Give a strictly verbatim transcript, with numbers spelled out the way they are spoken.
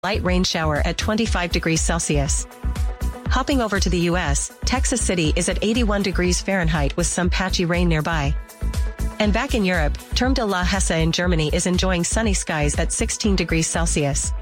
light rain shower at twenty-five degrees Celsius. Hopping over to the U S, Texas City is at eighty-one degrees Fahrenheit with some patchy rain nearby. And back in Europe, Turm de la Hesse in Germany is enjoying sunny skies at sixteen degrees Celsius.